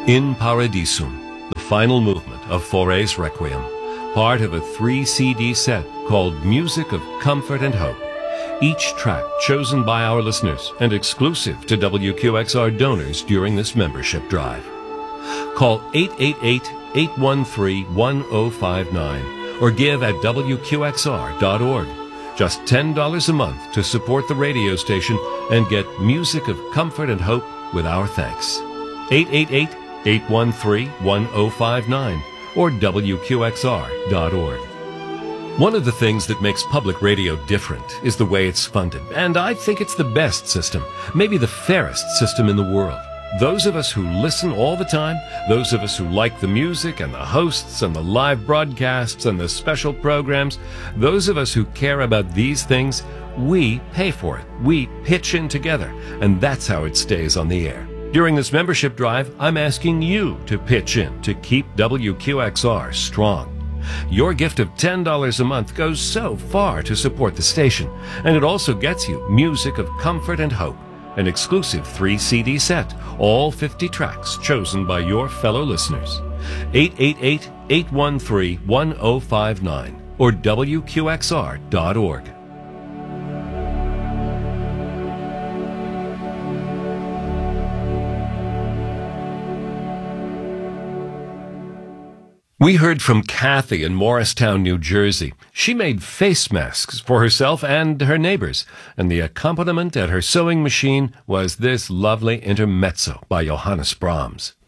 In Paradisum, the final movement of Fauré's Requiem, part of a 3-CD set called Music of Comfort and Hope. Each track chosen by our listeners and exclusive to WQXR donors during this membership drive. Call 888-813-1059 or give at WQXR.org. Just $10 a month to support the radio station and get Music of Comfort and Hope with our thanks. 888-813-1059 or WQXR.org. One of the things that makes public radio different is the way it's funded, and I think it's the best system, maybe the fairest system in the world. Those of us who listen all the time, those of us who like the music and the hosts and the live broadcasts and the special programs, those of us who care about these things, we pay for it. We pitch in together, and that's how it stays on the air. During this membership drive, I'm asking you to pitch in to keep WQXR strong. Your gift of $10 a month goes so far to support the station, and it also gets you Music of Comfort and Hope, an exclusive 3-CD set, all 50 tracks chosen by your fellow listeners. 888-813-1059 or WQXR.org. We heard from Kathy in Morristown, New Jersey. She made face masks for herself and her neighbors, and the accompaniment at her sewing machine was this lovely intermezzo by Johannes Brahms.